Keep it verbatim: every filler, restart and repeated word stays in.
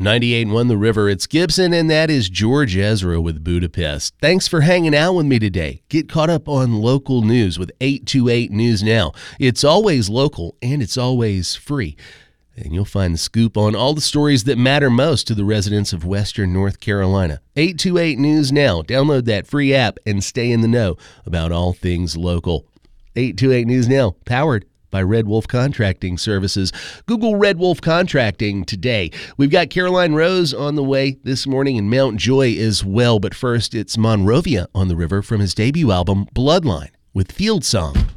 ninety-eight point one The River, it's Gibson, and that is George Ezra with Budapest. Thanks for hanging out with me today. Get caught up on local news with eight twenty-eight News Now. It's always local, and it's always free. And you'll find the scoop on all the stories that matter most to the residents of Western North Carolina. eight twenty-eight News Now. Download that free app and stay in the know about all things local. eight twenty-eight News Now, powered by Red Wolf Contracting Services. Google Red Wolf Contracting today. We've got Caroline Rose on the way this morning and Mount Joy as well. But first, it's Monrovia on the River from his debut album, Bloodline, with Field Song.